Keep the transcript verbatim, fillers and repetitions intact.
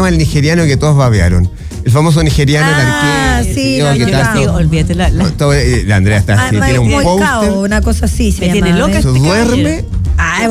llama el nigeriano que todos babearon? El famoso nigeriano, Ah, el arquero. sí, el lo que que tanto- digo, olvídate la, la- todo- eh, la Andrea está Ah, así, ma- tiene un muy póster. cao, una cosa así se Me tiene llama, loca ¿ves? Se este duerme. caballero. Ah,